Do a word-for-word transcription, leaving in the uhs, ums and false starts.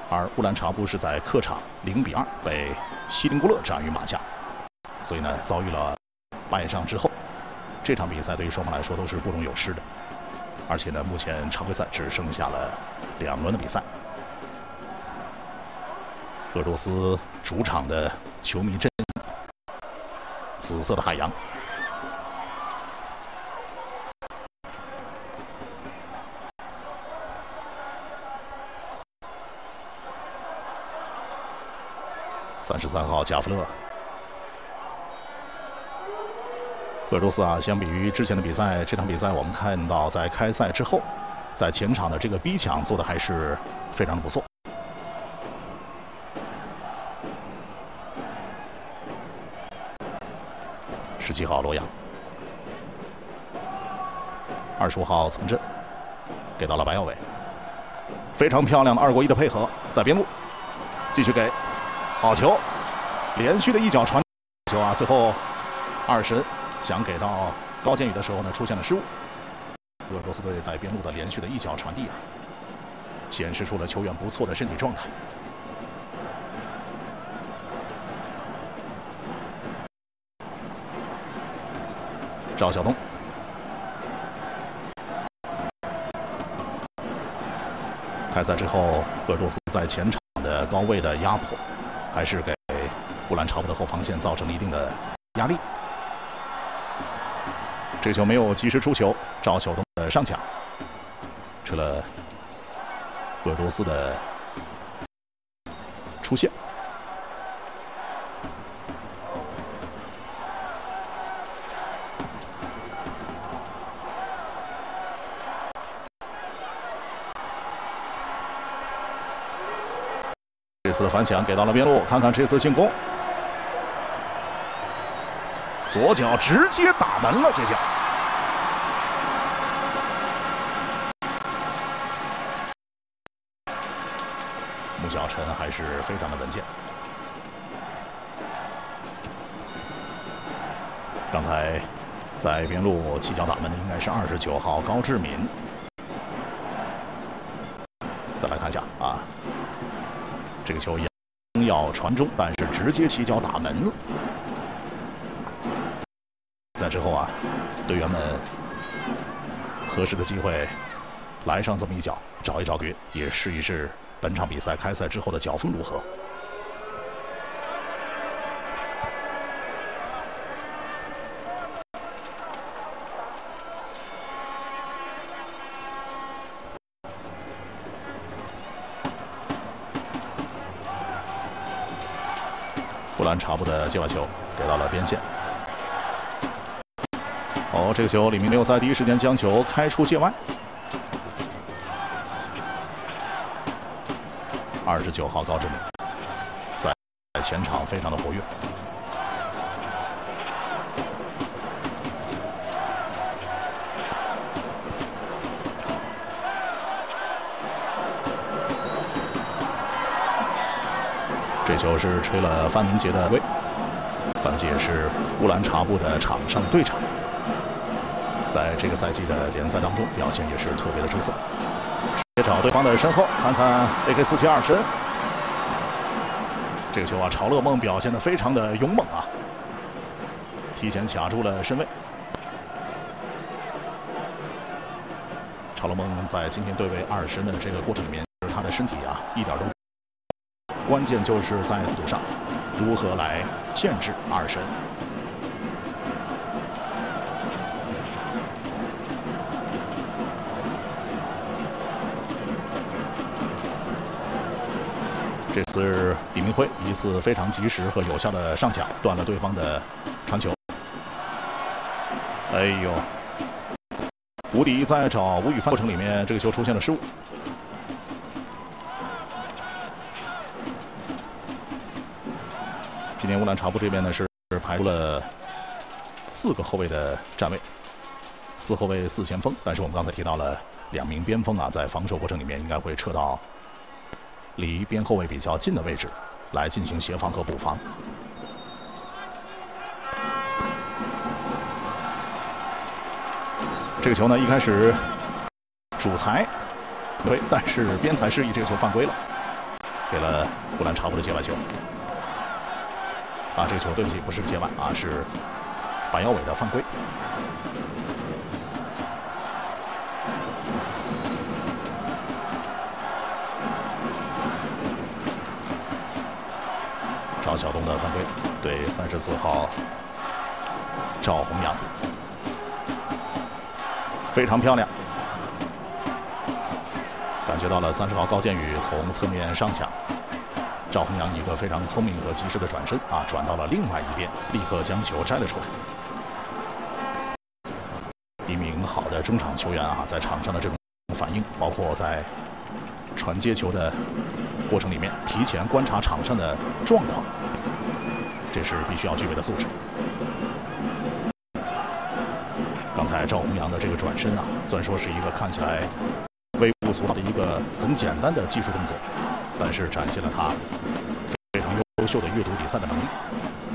而乌兰察布是在客场零比二被锡林郭勒战于马下，所以呢遭遇了败仗之后，这场比赛对于双方来说都是不容有失的。而且呢，目前常规赛只剩下了两轮的比赛。俄罗斯主场的球迷阵，紫色的海洋。三十三号贾夫勒。俄罗斯啊，相比于之前的比赛，这场比赛我们看到在开赛之后，在前场的这个逼抢做的还是非常的不错。十七号罗阳，二十五号曾震，给到了白耀伟，非常漂亮的二过一的配合，在边路继续给。好球，连续的一脚传球啊！最后二神想给到高建宇的时候呢，出现了失误。俄罗斯队在边路的连续的一脚传递啊，显示出了球员不错的身体状态。赵晓东，开赛之后，俄罗斯在前场的高位的压迫，还是给乌兰察布的后防线造成了一定的压力。这球没有及时出球，赵晓东的上抢，成了俄罗斯的出线。这次的反抢给到了边路，看看这次进攻，左脚直接打门了，这脚。穆晓晨还是非常的稳健。刚才在边路起脚打门的应该是二十九号高志敏。再来看一下啊。这个球要传中，但是直接起脚打门了。在之后啊，队员们合适的机会来上这么一脚，找一找局，也试一试本场比赛开赛之后的脚风如何。乌兰察布的接发球给到了边线。哦，这个球李明没有在第一时间将球开出界外。二十九号高志敏在前场非常的活跃。这球是吹了范明杰的位，范明杰也是乌兰察布的场上队长，在这个赛季的联赛当中表现也是特别的出色。直接找对方的身后，看看 A K 四七二神，这个球啊，朝乐梦表现得非常的勇猛啊，提前卡住了身位。朝乐梦在今天对位二神的这个过程里面，他的身体啊一点都。关键就是在度上，如何来限制二神。这次李明辉一次非常及时和有效的上抢，断了对方的传球。哎呦，吴迪在找吴宇帆过程里面，这个球出现了失误。今年乌兰察布这边呢是排出了四个后卫的站位，四后卫四前锋。但是我们刚才提到了两名边锋啊，在防守过程里面应该会撤到离边后卫比较近的位置来进行协防和补防。这个球呢，一开始主裁对，但是边裁示意这个球犯规了。 给了乌兰察布的界外球。啊，这个球对不起，不是界外啊，是白腰尾的犯规。赵晓东的犯规对三十四号赵宏阳，非常漂亮。感觉到了三十号高建宇从侧面上抢，赵宏阳一个非常聪明和及时的转身啊，转到了另外一边，立刻将球摘了出来。一名好的中场球员啊，在场上的这种反应，包括在传接球的过程里面，提前观察场上的状况，这是必须要具备的素质。刚才赵宏阳的这个转身啊，虽然说是一个看起来微不足道的一个很简单的技术动作，但是展现了他非常优秀的阅读比赛的能力。